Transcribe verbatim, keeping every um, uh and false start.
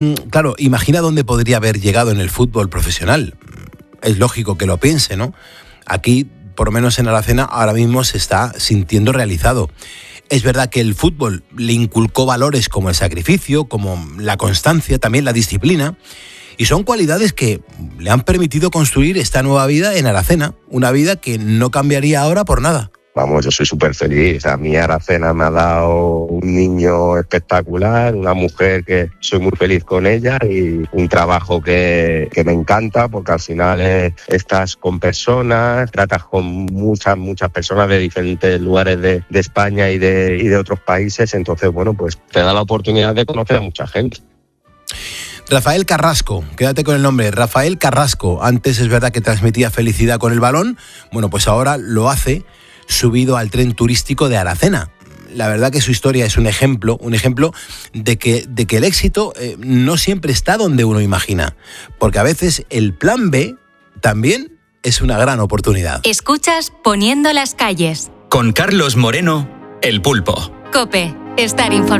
Claro, imagina dónde podría haber llegado en el fútbol profesional. Es lógico que lo piense, ¿no? Aquí, por lo menos en Aracena, ahora mismo se está sintiendo realizado. Es verdad que el fútbol le inculcó valores como el sacrificio, como la constancia, también la disciplina, y son cualidades que le han permitido construir esta nueva vida en Aracena, una vida que no cambiaría ahora por nada. Vamos, yo soy súper feliz. A mí Aracena me ha dado un niño espectacular, una mujer que soy muy feliz con ella y un trabajo que, que me encanta porque al final es, estás con personas, tratas con muchas, muchas personas de diferentes lugares de, de España y de, y de otros países. Entonces, bueno, pues te da la oportunidad de conocer a mucha gente. Rafael Carrasco, quédate con el nombre, Rafael Carrasco. Antes es verdad que transmitía felicidad con el balón, bueno, pues ahora lo hace subido al tren turístico de Aracena. La verdad que su historia es un ejemplo, un ejemplo de que, de que el éxito eh, no siempre está donde uno imagina, porque a veces el plan B también es una gran oportunidad. Escuchas Poniendo las calles. Con Carlos Moreno, El Pulpo. COPE, estar informado.